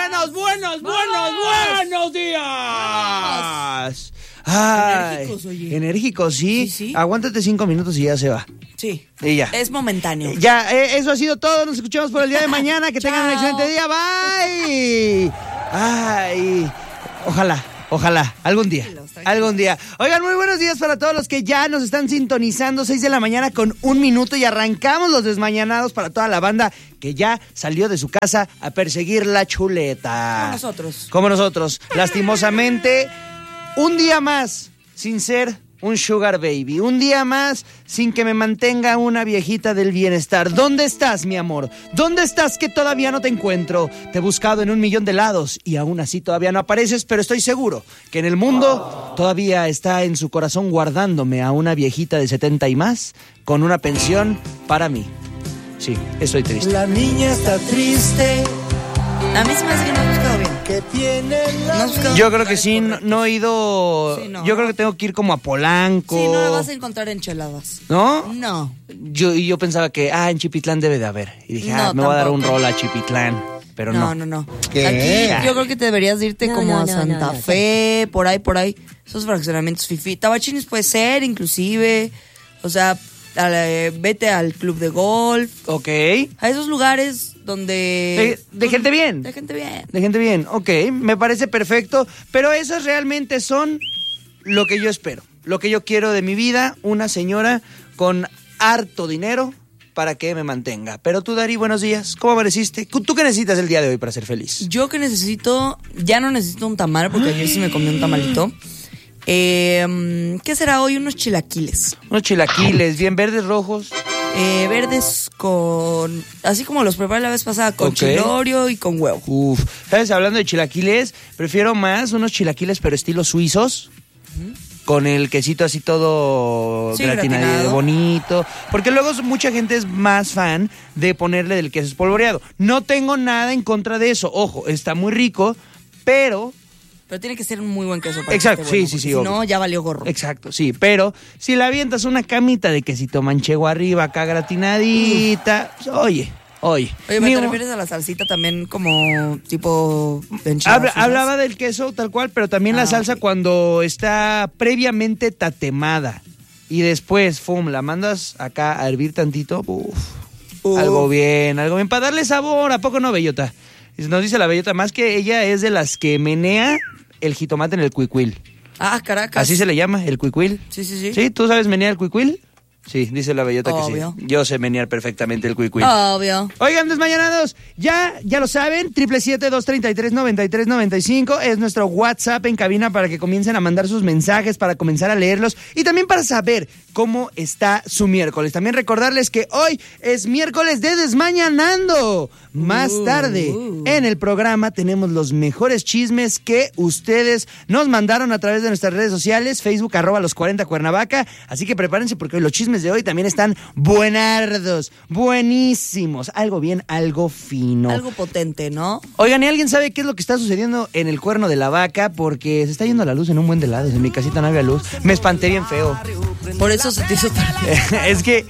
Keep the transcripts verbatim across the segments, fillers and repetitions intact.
buenos, buenos, buenos, buenos días. Ay, enérgicos, oye. Enérgicos, ¿sí? Sí, sí. Aguántate cinco minutos y ya se va. Sí. Y ya. Es momentáneo. Ya, eh, eso ha sido todo. Nos escuchamos por el día de mañana. Que tengan un excelente día. Bye. Ay, ojalá. Ojalá, algún día, algún día. Oigan, muy buenos días para todos los que ya nos están sintonizando. Seis de la mañana con un minuto y arrancamos los desmañanados para toda la banda que ya salió de su casa a perseguir la chuleta. Como nosotros. Como nosotros. Lastimosamente, un día más sin ser un sugar baby. Un día más sin que me mantenga una viejita del bienestar. ¿Dónde estás, mi amor? ¿Dónde estás que todavía no te encuentro? Te he buscado en un millón de lados y aún así todavía no apareces, pero estoy seguro que en el mundo todavía está en su corazón guardándome a una viejita de setenta y más con una pensión para mí. Sí, estoy triste. La niña está triste. A mí se me hace que no has buscado bien. Que tiene la... ¿No has buscado? Yo creo que sí, no, no he ido... Sí, no. Yo creo que tengo que ir como a Polanco. Sí, no me vas a encontrar enchiladas. ¿No? No. Yo, yo pensaba que, ah, en Chipitlán debe de haber. Y dije, No, ah, me voy a dar un tampoco. rol a Chipitlán. Pero no. No, no, no. ¿Qué? Aquí yo creo que te deberías de irte No, como no, a no, Santa no, no, Fe, por ahí, por ahí. Esos fraccionamientos fifí. Tabachines puede ser, inclusive. O sea, a la- eh, vete al club de golf. Ok. A esos lugares donde... De, de gente bien. De gente bien. De gente bien, ok, me parece perfecto, pero esas realmente son lo que yo espero, lo que yo quiero de mi vida, una señora con harto dinero para que me mantenga. Pero tú, Dari, buenos días, ¿cómo amaneciste? ¿Tú qué necesitas el día de hoy para ser feliz? Yo que necesito... Ya no necesito un tamal, porque ayer sí me comí un tamalito. Eh, ¿Qué será hoy? Unos chilaquiles. Unos chilaquiles, bien verdes, rojos. Eh, verdes con... Así como los preparé la vez pasada, con Ok. chilorio y con huevo. Uf, ¿sabes? Hablando de chilaquiles, prefiero más unos chilaquiles, pero estilo suizos. Con el quesito así todo Sí, gratinado, gratinado. bonito. Porque luego mucha gente es más fan de ponerle del queso espolvoreado. No tengo nada en contra de eso. Ojo, está muy rico, pero... Pero tiene que ser un muy buen queso para Exacto, que esté bueno, sí, sí, sí, porque Si obvio. no, ya valió gorro. Exacto, sí. Pero si le avientas una camita de quesito manchego arriba, acá gratinadita... pues, oye, oye. Oye, ¿me Ni- te refieres a la salsita también como tipo de enchiladas Habla- suizas? hablaba del queso tal cual, pero también Ah, la salsa ok. cuando está previamente tatemada y después, fum, la mandas acá a hervir tantito, uf, Uf. algo bien, algo bien, para darle sabor, ¿a poco no, Bellota? Nos dice la Bellota, más que ella es de las que menea el jitomate en el cuicuil. Ah, Caracas. ¿Así se le llama, el cuicuil? Sí, sí, sí. ¿Sí? ¿Tú sabes menear el cuicuil? Sí, dice la Bellota Obvio. que sí. Yo sé menear perfectamente el cuicuil. Obvio. Oigan, desmañanados, ya, ya lo saben, siete siete siete, dos tres tres, nueve tres nueve cinco es nuestro WhatsApp en cabina para que comiencen a mandar sus mensajes, para comenzar a leerlos y también para saber cómo está su miércoles. También recordarles que hoy es miércoles de Desmañanando. Más Uh, tarde uh. en el programa tenemos los mejores chismes que ustedes nos mandaron a través de nuestras redes sociales, Facebook arroba los cuarenta Cuernavaca, así que prepárense porque los chismes de hoy también están buenardos, buenísimos, algo bien, algo fino. Algo potente, ¿no? Oigan, ¿y alguien sabe qué es lo que está sucediendo en el Cuerno de la Vaca? Porque se está yendo la luz en un buen de lados, en mi casita no había luz, me espanté bien feo. Por eso se te hizo tarde. Es que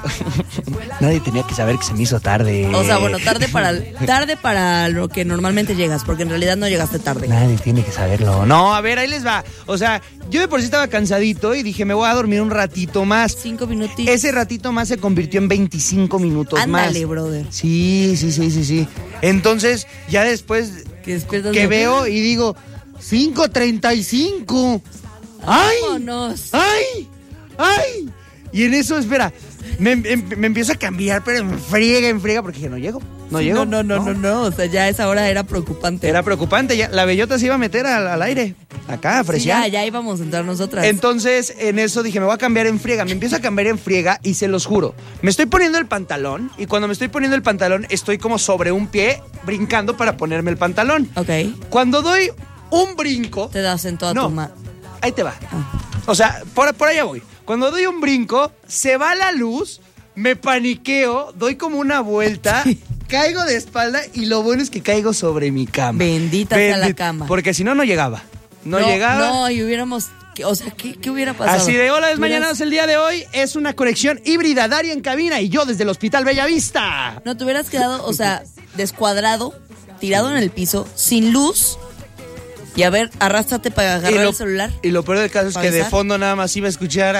nadie tenía que saber que se me hizo tarde. O sea, bueno, tarde para tarde para lo que normalmente llegas, porque en realidad no llegaste tarde. Nadie tiene que saberlo. No, a ver, ahí les va. O sea, yo de por sí estaba cansadito y dije, me voy a dormir un ratito más. Cinco minutitos. Ese ratito más se convirtió en veinticinco minutos más. Ándale, brother. Sí, sí, sí, sí, sí. Entonces, ya después Que despiertas que de- veo y digo, cinco treinta y cinco. ¡Ay! Vámonos. ¡Ay! ¡Ay! Y en eso, espera, me, em- me empiezo a cambiar, pero en friega, en friega, porque dije, no llego, no Sí, llego. No, no, no, no, no. O sea, ya a esa hora era preocupante. Era preocupante, ya, la Bellota se iba a meter al, al aire, acá, a Sí, fresear. ya, ya íbamos a entrar nosotras. Entonces, en eso dije, me voy a cambiar en friega. Me empiezo a cambiar en friega y se los juro. Me estoy poniendo el pantalón y cuando me estoy poniendo el pantalón estoy como sobre un pie brincando para ponerme el pantalón. Ok. Cuando doy un brinco... Te das en toda No, tu mano. ahí te va. O sea, por, por allá voy. Cuando doy un brinco, se va la luz, me paniqueo, doy como una vuelta... Caigo de espalda y lo bueno es que caigo sobre mi cama. Bendita sea la Bendi- cama. Porque si no, no llegaba. No, llegaba. No, y hubiéramos... O sea, ¿qué, qué hubiera pasado? Así de hola, desmañanados, Hubieras- el día de hoy es una conexión híbrida, Daria en cabina y yo desde el Hospital Bellavista. No, te hubieras quedado, o sea, descuadrado tirado en el piso, sin luz. Y a ver, arrástrate para agarrar lo, el celular. Y lo peor del caso es que besar. de fondo nada más iba a escuchar.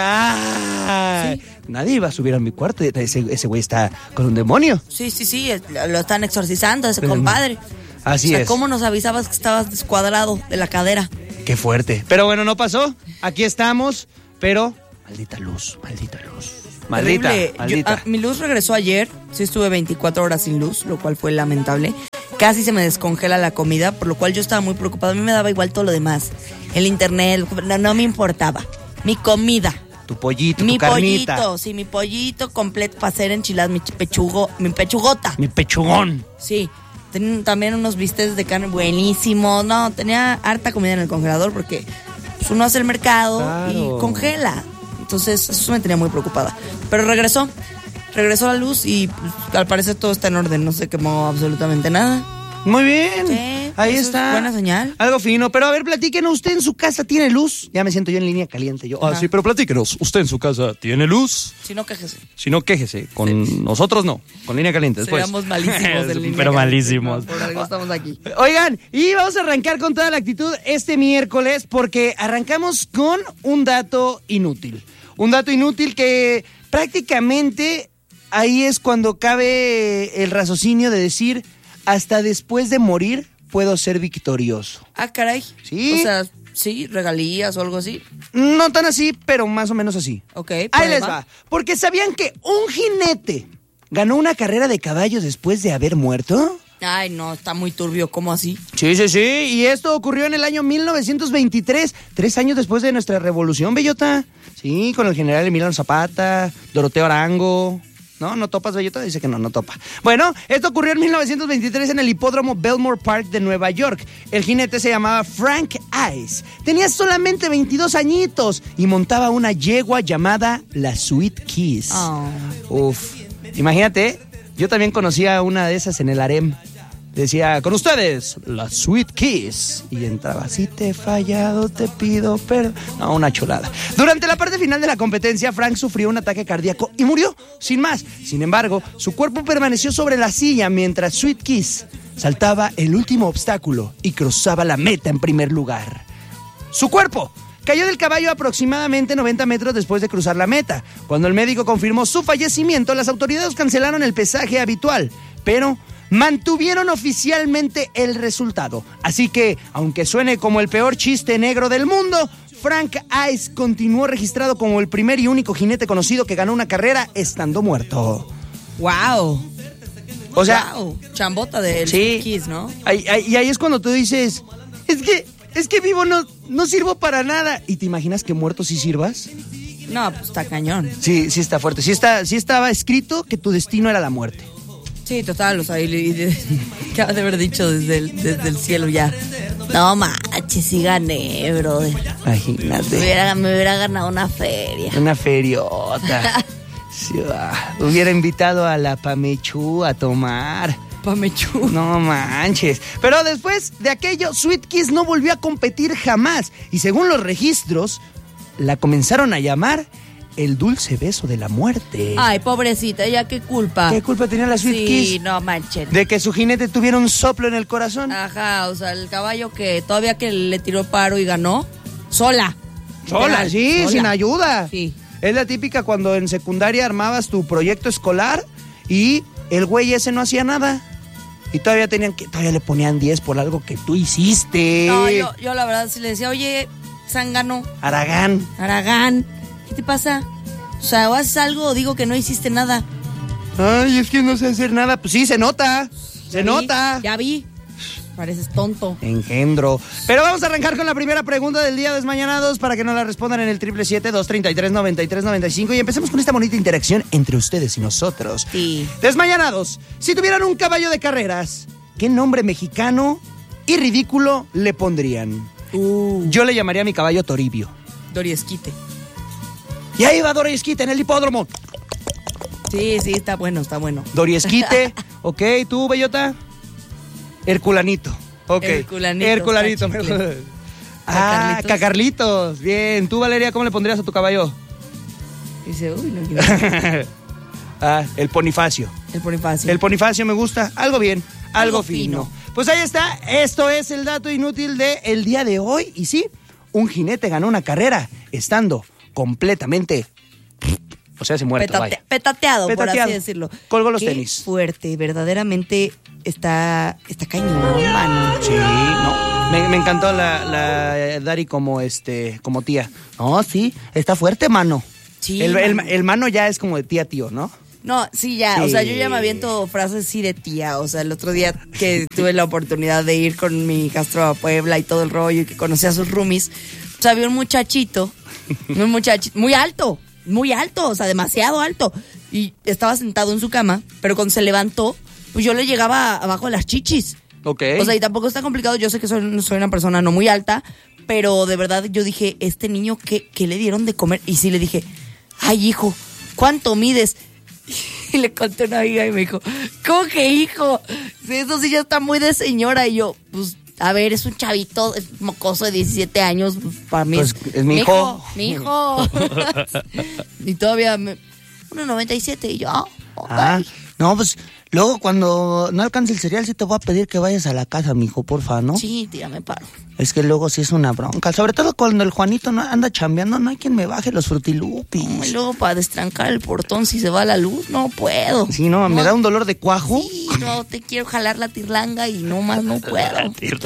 ¡Ah! Sí. Nadie iba a subir a mi cuarto. Ese, ese güey está con un demonio. Sí, sí, sí, lo están exorcizando ese compadre. Así o sea, es. ¿cómo nos avisabas que estabas descuadrado de la cadera? Qué fuerte. Pero bueno, no pasó. Aquí estamos. Pero, maldita luz, maldita luz. Maldita, Terrible. maldita. Yo, ah, mi luz regresó ayer. Sí estuve veinticuatro horas sin luz, lo cual fue lamentable. Casi se me descongela la comida, por lo cual yo estaba muy preocupada. A mí me daba igual todo lo demás. El internet, no, no me importaba. Mi comida. Tu pollito, mi tu carnita. pollito, sí, mi pollito completo para hacer enchiladas, mi pechugo, mi pechugota. Mi pechugón. Sí. Ten, también unos bistecs de carne buenísimos. No, tenía harta comida en el congelador porque pues, uno hace el mercado Claro. y congela. Entonces, eso me tenía muy preocupada. Pero regresó. Regresó la luz y pues, al parecer todo está en orden. No se quemó absolutamente nada. Muy bien. Sí, Ahí eso es está. buena señal. Algo fino. Pero a ver, platíquenos. ¿Usted en su casa tiene luz? Ya me siento yo en línea caliente. Yo. Ah, Ajá. sí, pero platíquenos. ¿Usted en su casa tiene luz? Si no, quejese. Si no, quéjese. Con nosotros no. Con línea caliente después. Seríamos malísimos en línea. Pero caliente. malísimos. No, por algo estamos aquí. Oigan, y vamos a arrancar con toda la actitud este miércoles porque arrancamos con un dato inútil. Un dato inútil que prácticamente ahí es cuando cabe el raciocinio de decir, hasta después de morir puedo ser victorioso. Ah, caray. Sí. O sea, sí, regalías o algo así. No tan así, pero más o menos así. Ok. Ahí les va. Porque ¿sabían que un jinete ganó una carrera de caballos después de haber muerto? Ay, no, está muy turbio. ¿Cómo así? Sí, sí, sí. Y esto ocurrió en el año mil novecientos veintitrés, tres años después de nuestra revolución, bellota. Sí, con el general Emiliano Zapata, Doroteo Arango. ¿No? ¿No topas, bellota? Dice que no, no topa. Bueno, esto ocurrió en mil novecientos veintitrés en el hipódromo Belmore Park de Nueva York. El jinete se llamaba Frank Ice. Tenía solamente veintidós añitos y montaba una yegua llamada la Sweet Kiss. Oh. Uf, imagínate, yo también conocía una de esas en el harem. Decía, con ustedes, la Sweet Kiss. Y entraba, si te he fallado, te pido perdón. No, una chulada. Durante la parte final de la competencia, Frank sufrió un ataque cardíaco y murió, sin más. Sin embargo, su cuerpo permaneció sobre la silla mientras Sweet Kiss saltaba el último obstáculo y cruzaba la meta en primer lugar. Su cuerpo cayó del caballo aproximadamente noventa metros después de cruzar la meta. Cuando el médico confirmó su fallecimiento, las autoridades cancelaron el pesaje habitual, pero mantuvieron oficialmente el resultado. Así que, aunque suene como el peor chiste negro del mundo, Frank Ice continuó registrado como el primer y único jinete conocido que ganó una carrera estando muerto. ¡Wow! O sea, wow. Chambota del sí. Kiss, ¿no? Ahí, ahí, y ahí es cuando tú dices, es que, es que vivo no, no sirvo para nada. ¿Y te imaginas que muerto sí sirvas? No, pues está cañón. Sí, sí está fuerte. Sí, está, sí estaba escrito que tu destino era la muerte. Sí, total, o sea, y, y de, acaba de haber dicho desde el, desde el cielo ya. No manches, sí gané, brother. Imagínate. Me hubiera, me hubiera ganado una feria. Una feriota. Sí, ah, hubiera invitado a la Pamechu a tomar. Pamechu. No manches. Pero después de aquello, Sweet Kiss no volvió a competir jamás. Y según los registros, la comenzaron a llamar el dulce beso de la muerte. Ay, pobrecita, ¿ya qué culpa? ¿Qué culpa tenía la Sweet sí, Kiss? Sí, no manches. De que su jinete tuviera un soplo en el corazón. Ajá, o sea, el caballo que todavía que le tiró paro y ganó, sola. Sola, Literal, sí, sola. sin ayuda. Sí. Es la típica cuando en secundaria armabas tu proyecto escolar y el güey ese no hacía nada. Y todavía tenían que, todavía le ponían diez por algo que tú hiciste. No, yo, yo la verdad sí le decía, oye, Zángano, Aragán. Aragán, ¿qué te pasa? O sea, o haces algo o digo que no hiciste nada. Ay, es que no sé hacer nada. Pues sí, se nota. Se Ya vi, nota. Ya vi. Pareces tonto. Engendro. Pero vamos a arrancar con la primera pregunta del día, desmañanados, para que nos la respondan en el triple siete, dos treinta y tres, noventa y tres, noventa y cinco y empecemos con esta bonita interacción entre ustedes y nosotros. Sí. Desmañanados, si tuvieran un caballo de carreras, ¿qué nombre mexicano y ridículo le pondrían? Uh, Yo le llamaría a mi caballo Toribio. Dori Esquite. Y ahí va Dori Esquite en el hipódromo. Sí, sí, está bueno, está bueno. Dori Esquite. Ok, ¿tú, bellota? Herculanito. Ok. Herculanito, Herculanito. Cachicle. Ah, Cacarlitos. Cacarlitos. Bien. ¿Tú, Valeria, cómo le pondrías a tu caballo? Dice, uy, no quiero. Ah, el Bonifacio. El Bonifacio. El Bonifacio me gusta. Algo bien, algo, Algo fino. fino. Pues ahí está, esto es el dato inútil del día de hoy. Y sí, un jinete ganó una carrera estando completamente... O sea, se muere. Petate- petateado, por Petateado. así decirlo. Colgó los Qué tenis. fuerte, verdaderamente está, está cañón, mano. Sí, no. Me, me encantó la, la Dari como este, como tía. No, sí, está fuerte, mano. Sí, el, el, mano. el mano ya es como de tía, tío, ¿no? No, sí, ya, Sí. o sea, yo ya me aviento frases sí de tía, o sea, el otro día que tuve la oportunidad de ir con mi hijastro a Puebla y todo el rollo y que conocí a sus roomies, o sea, había un muchachito, un muchachito, muy alto, muy alto, o sea, demasiado alto, y estaba sentado en su cama, pero cuando se levantó, pues yo le llegaba abajo de las chichis. Ok. O sea, y tampoco está complicado, yo sé que soy, soy una persona no muy alta, pero de verdad yo dije, este niño, ¿qué, qué le dieron de comer? Y sí le dije, ay, hijo, ¿cuánto mides? Y le conté a una amiga y me dijo, ¿cómo que hijo? Sí, eso sí ya está muy de señora. Y yo, pues, a ver, es un chavito, es mocoso de diecisiete años, pues, para mí Pues, es mi hijo. Mi hijo. Y todavía me... uno noventa y siete y yo, ah, ok. Ah, no, pues luego cuando no alcance el cereal sí te voy a pedir que vayas a la casa, mijo, porfa, ¿no? Sí, tírame paro. Es que luego sí es una bronca. Sobre todo cuando el Juanito no anda chambeando, no hay quien me baje los frutilupis. Y luego para destrancar el portón si se va la luz, no puedo. Sí, no, me da un dolor de cuajo. Sí, no, te quiero jalar la tirlanga y no más no puedo.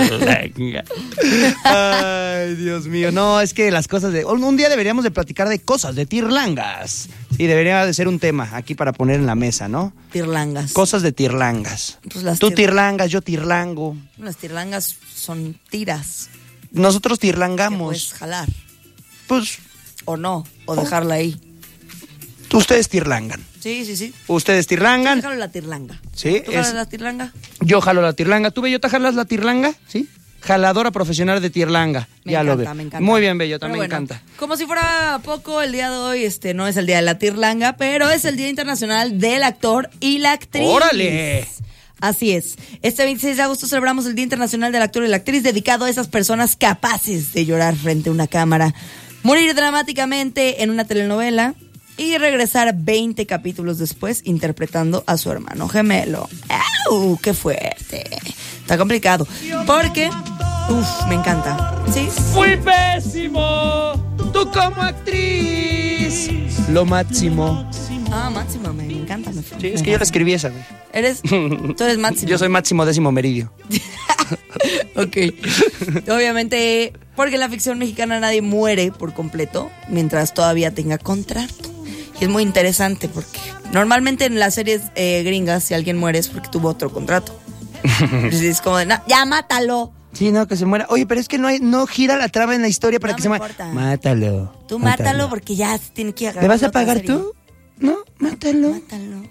Ay, Dios mío. No, es que las cosas de... Un, un día deberíamos de platicar de cosas, de tirlangas. Sí, debería de ser un tema aquí para poner en la mesa, ¿no? Tirlangas. Cosas de tirlangas. Pues las Tú tir- tirlangas, yo tirlango. Las tirlangas son tiras Nosotros que puedes tirlangamos. jalar. Pues O no, o dejarla ahí. ustedes tirlangan. Sí, sí, sí. Ustedes tirlangan. Déjalo la tirlanga. Sí, ¿Tú jalas es- la tirlanga? Yo jalo la tirlanga. ¿Tú, Bellota, jalas la tirlanga? ¿Sí? Jaladora profesional de tirlanga. Me ya encanta, lo veo. me encanta. Muy bien, Bellota, Pero me bueno, encanta. Como si fuera poco, el día de hoy este no es el día de la tirlanga, pero es el Día Internacional del Actor y la Actriz. ¡Órale! Así es. Este veintiséis de agosto celebramos el Día Internacional del Actor y la Actriz, dedicado a esas personas capaces de llorar frente a una cámara, morir dramáticamente en una telenovela y regresar veinte capítulos después interpretando a su hermano gemelo. ¡Au! ¡Qué fuerte! Está complicado. Porque, uff, me encanta. ¿Sí? ¡Fui pésimo! ¡Tú como actriz! Lo máximo. Ah, Máximo, me, me encanta. Me, Sí, es que yo la escribí esa, güey. Eres, tú eres Máximo. Yo soy Máximo Décimo Meridio. Ok. Obviamente, porque en la ficción mexicana nadie muere por completo mientras todavía tenga contrato. Y es muy interesante porque normalmente en las series eh, gringas, si alguien muere es porque tuvo otro contrato. Entonces es como de, "No, ya mátalo. Sí, no, que se muera. Oye, pero es que no hay, no gira la trama en la historia para No que me se muera. importa. Mátalo. Tú mátalo porque ya se tiene que agarrar. ¿Le vas a otra pagar serie. tú? No, mátalo. Mátalo.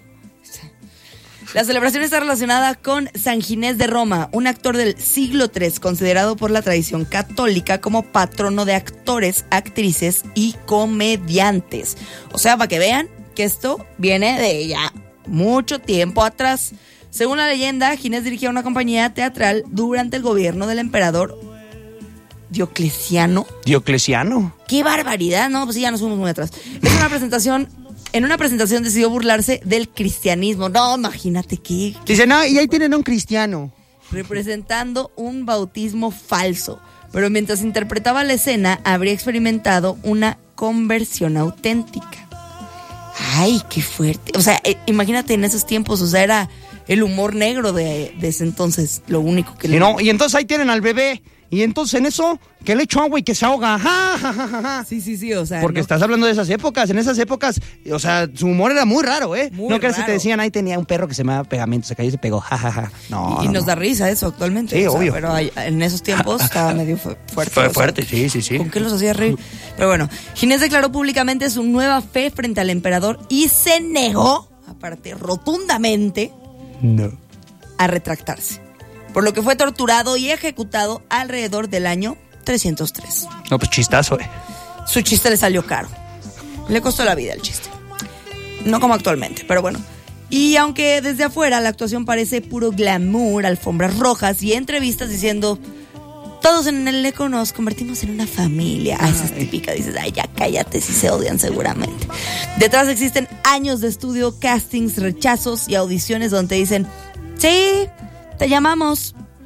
La celebración está relacionada con San Ginés de Roma, un actor del siglo tercero considerado por la tradición católica como patrono de actores, actrices y comediantes. O sea, para que vean que esto viene de ya mucho tiempo atrás. Según la leyenda, Ginés dirigía una compañía teatral durante el gobierno del emperador Diocleciano. Diocleciano. ¡Qué barbaridad! No, pues sí, ya nos fuimos muy atrás. Es una presentación... En una presentación decidió burlarse del cristianismo. No, imagínate que Dice, no, y ahí tienen a un cristiano. representando un bautismo falso. Pero mientras interpretaba la escena, habría experimentado una conversión auténtica. ¡Ay, qué fuerte! O sea, eh, imagínate en esos tiempos, o sea, era el humor negro de, de ese entonces, lo único que Y, le... no, y entonces ahí tienen al bebé. Y entonces en eso, que le echo agua y que se ahoga. Ja, ja, ja, ja, ja. Sí, sí, sí, o sea... Porque no- estás hablando de esas épocas. En esas épocas, o sea, su humor era muy raro, ¿eh? Muy no creas que te raro. decían, ahí tenía un perro que se llamaba Pegamento, se cayó y se pegó. Ja, ja, ja. No, Y, y no, nos no. da risa eso actualmente. Sí, o sea, obvio. Pero hay- en esos tiempos estaba medio fu- fuerte. Fue o sea, fuerte, sí, sí, sí. ¿Con qué los hacía reír? Pero bueno, Ginés declaró públicamente su nueva fe frente al emperador y se negó, aparte, rotundamente, No. a retractarse. Por lo que fue torturado y ejecutado alrededor del año trescientos tres. No, pues chistazo, ¿eh? Su chiste le salió caro. Le costó la vida el chiste. No como actualmente, pero bueno. Y aunque desde afuera la actuación parece puro glamour, alfombras rojas y entrevistas diciendo... Todos en el eco nos convertimos en una familia. Ah, esa es típica. Dices, ay, ya cállate, si se odian seguramente. Detrás existen años de estudio, castings, rechazos y audiciones donde te dicen, sí, te llamamos,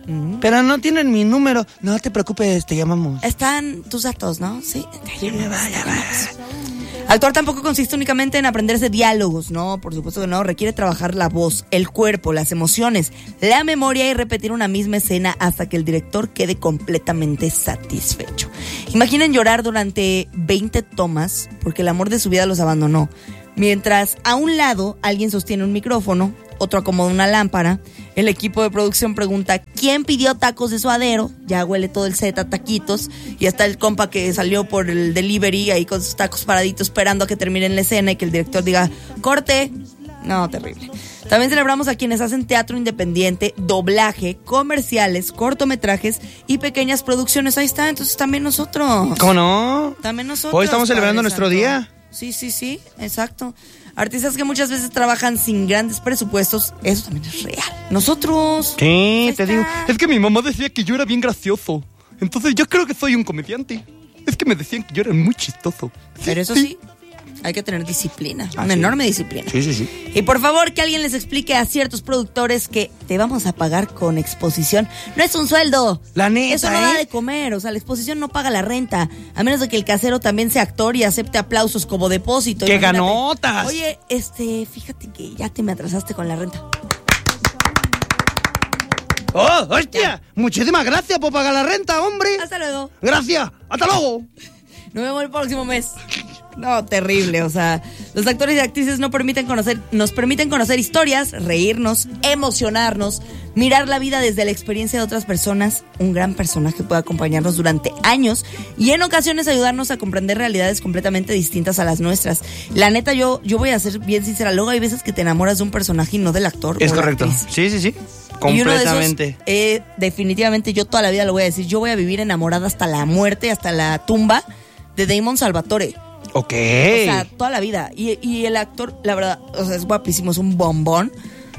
Mm. Pero no tienen mi número. No te preocupes, te llamamos. Están tus datos, ¿no? Sí. Te llamamos, te llamamos. Actuar tampoco consiste únicamente en aprenderse diálogos, ¿no? Por supuesto que no. Requiere trabajar la voz, el cuerpo, las emociones, la memoria y repetir una misma escena hasta que el director quede completamente satisfecho. Imaginen llorar durante veinte tomas porque el amor de su vida los abandonó. Mientras a un lado alguien sostiene un micrófono, otro acomoda una lámpara, el equipo de producción pregunta ¿quién pidió tacos de suadero? Ya huele todo el set a taquitos y hasta el compa que salió por el delivery ahí con sus tacos paraditos esperando a que termine la escena y que el director diga ¡corte! No, terrible. También celebramos a quienes hacen teatro independiente, doblaje, comerciales, cortometrajes y pequeñas producciones. Ahí está, entonces también nosotros. ¿Cómo no? También nosotros. Hoy estamos celebrando nuestro Santo. día. Sí, sí, sí, exacto. Artistas que muchas veces trabajan sin grandes presupuestos, eso también es real. Nosotros. Sí, Ahí te está. digo. Es que mi mamá decía que yo era bien gracioso. Entonces yo creo que soy un comediante. Es que me decían que yo era muy chistoso. Pero eso sí, hay que tener disciplina, Ah, una sí. enorme disciplina. Sí, sí, sí. Y por favor, que alguien les explique a ciertos productores que te vamos a pagar con exposición. No es un sueldo. La neta, Eso no da ¿eh? de comer. O sea, la exposición no paga la renta. A menos de que el casero también sea actor y acepte aplausos como depósito. ¡Qué Imagínate. ganotas! Oye, este, fíjate que ya te me atrasaste con la renta. ¡Oh, hostia! Muchísimas gracias por pagar la renta, hombre. Hasta luego. Gracias. Hasta luego. Nos vemos el próximo mes. No, terrible, o sea, los actores y actrices no permiten conocer, nos permiten conocer historias, reírnos, emocionarnos, mirar la vida desde la experiencia de otras personas. Un gran personaje puede acompañarnos durante años y en ocasiones ayudarnos a comprender realidades completamente distintas a las nuestras. La neta, yo, yo voy a ser bien sincera, luego hay veces que te enamoras de un personaje y no del actor. Es o la correcto. actriz. Sí, sí, sí. Y uno de esos, Completamente. eh, definitivamente yo toda la vida lo voy a decir, yo voy a vivir enamorada hasta la muerte, hasta la tumba de Damon Salvatore. Ok. O sea, toda la vida. Y, y el actor, la verdad, o sea, es guapísimo, es un bombón.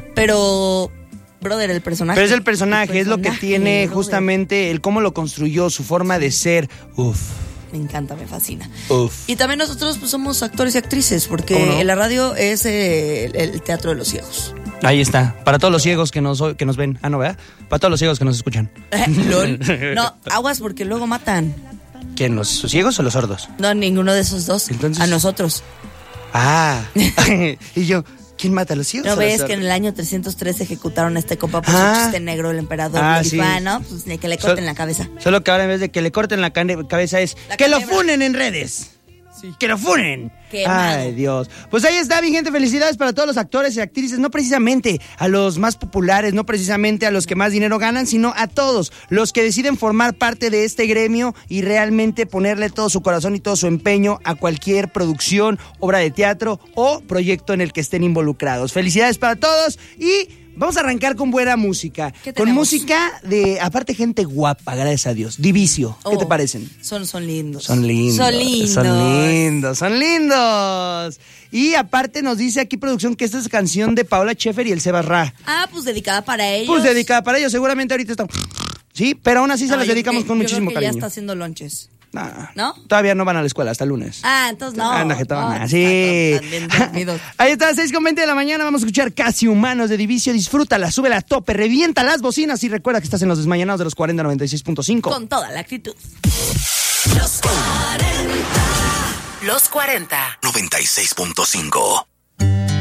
Pero, brother, el personaje. Pero es el personaje, el es lo que personaje, tiene brother. justamente el cómo lo construyó, su forma de ser. Uf, Me encanta, me fascina. uf. Y también nosotros pues, somos actores y actrices, porque ¿Cómo no? en la radio es eh, el, el teatro de los ciegos. Ahí está. Para todos los ciegos que nos, que nos ven. Ah, no, ¿verdad? Para todos los ciegos que nos escuchan. Lol. No, aguas porque luego matan. ¿Quién? ¿Los ciegos o los sordos? No, ninguno de esos dos. Entonces- A nosotros. Ah. Y yo, ¿quién mata a los ciegos? ¿No o los ves sordos? que en el año trescientos tres ejecutaron a este compa por Ah. su chiste negro, el emperador? Ah, Y sí. dijo, ah, no, pues ni que le corten Sol- la cabeza. Solo que ahora en vez de que le corten la cane- cabeza es La que lo canebra. funen en redes. Que lo funen. Quemado. Ay, Dios. Pues ahí está, mi gente. Felicidades para todos los actores y actrices. No precisamente a los más populares, no precisamente a los que más dinero ganan, sino a todos los que deciden formar parte de este gremio y realmente ponerle todo su corazón y todo su empeño a cualquier producción, obra de teatro o proyecto en el que estén involucrados. Felicidades para todos y vamos a arrancar con buena música. ¿Qué Con tenemos? música de, aparte, gente guapa, gracias a Dios. Divicio. ¿Qué Oh, te parecen? Son, son lindos. Son lindos. Son lindos. Son lindos, son lindos. Y aparte nos dice aquí producción que esta es canción de Paola Schaefer y el Sebas Ra. Ah, pues dedicada para ellos. Pues dedicada para ellos, seguramente ahorita están... Sí, pero aún así se No, las yo dedicamos creo que- con yo muchísimo creo que cariño. ya está haciendo lonches. Nah, ¿No? Todavía no van a la escuela, hasta el lunes. Ah, entonces no. Anda, que estaban No, así. están bien dormidos. Ahí está, seis con veinte de la mañana. Vamos a escuchar Casi Humanos de Divicio. Disfrútala, súbela a tope, revienta las bocinas y recuerda que estás en los desmañanados de los cuarenta noventa y seis punto cinco. Con toda la actitud. Los cuarenta. noventa y seis punto cinco.